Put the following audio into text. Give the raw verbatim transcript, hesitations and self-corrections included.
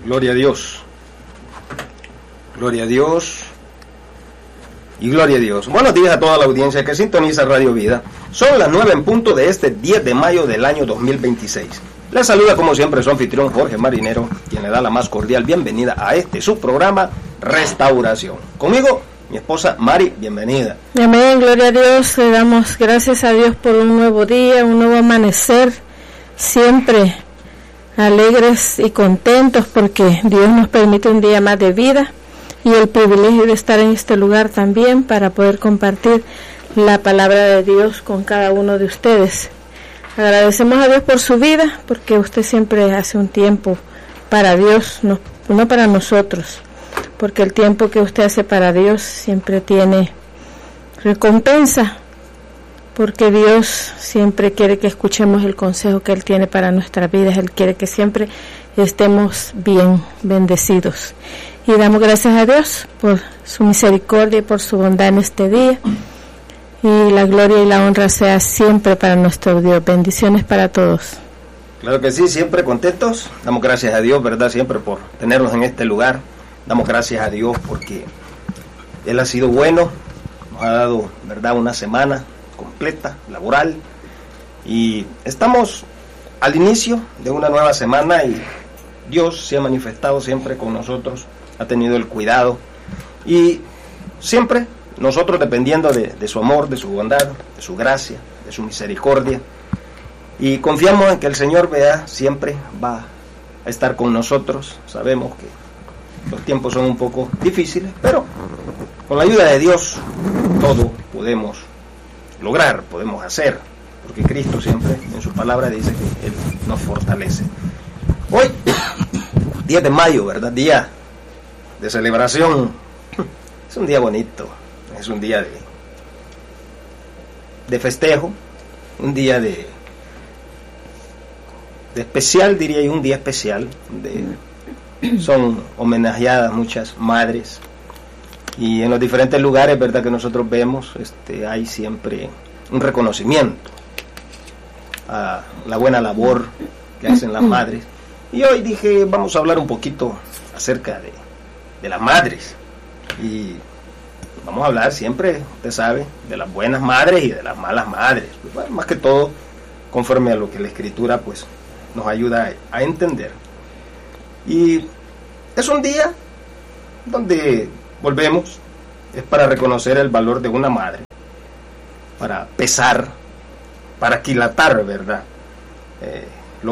Gloria a Dios. Gloria a Dios. Y gloria a Dios. Buenos días a toda la audiencia que sintoniza Radio Vida. Son las nueve en punto de este diez de mayo del año dos mil veintiséis. Les saluda como siempre su anfitrión Jorge Marinero, quien le da la más cordial bienvenida a este su programa Restauración. Conmigo, mi esposa Mari, bienvenida. Amén, gloria a Dios. Le damos gracias a Dios por un nuevo día, un nuevo amanecer. Siempre alegres y contentos porque Dios nos permite un día más de vida y el privilegio de estar en este lugar también para poder compartir la palabra de Dios con cada uno de ustedes. Agradecemos a Dios por su vida, porque usted siempre hace un tiempo para Dios, no, no para nosotros, porque el tiempo que usted hace para Dios siempre tiene recompensa, porque Dios siempre quiere que escuchemos el consejo que Él tiene para nuestras vidas. Él quiere que siempre estemos bien bendecidos. Y damos gracias a Dios por su misericordia y por su bondad en este día. Y la gloria y la honra sea siempre para nuestro Dios. Bendiciones para todos. Claro que sí, siempre contentos. Damos gracias a Dios, ¿verdad? Siempre por tenernos en este lugar. Damos gracias a Dios porque Él ha sido bueno. Nos ha dado, ¿verdad?, una semana completa, laboral. Y estamos al inicio de una nueva semana y Dios se ha manifestado siempre con nosotros. Ha tenido el cuidado. Y siempre nosotros dependiendo de, de su amor, de su bondad, de su gracia, de su misericordia, y confiamos en que el Señor, vea, siempre va a estar con nosotros. Sabemos que los tiempos son un poco difíciles, pero con la ayuda de Dios todo podemos lograr, podemos hacer, porque Cristo siempre en su palabra dice que Él nos fortalece. Hoy, diez de mayo, ¿verdad? Día de celebración. Es un día bonito. Es un día de, de festejo, un día de, de especial, diría yo, un día especial. De, son homenajeadas muchas madres y en los diferentes lugares, verdad, que nosotros vemos, este, hay siempre un reconocimiento a la buena labor que hacen las madres. Y hoy dije, vamos a hablar un poquito acerca de, de las madres. Y vamos a hablar siempre, usted sabe, de las buenas madres y de las malas madres. Pues, bueno, más que todo, conforme a lo que la Escritura pues nos ayuda a, a entender. Y es un día donde volvemos, es para reconocer el valor de una madre, para pesar, para aquilatar, ¿verdad? Eh,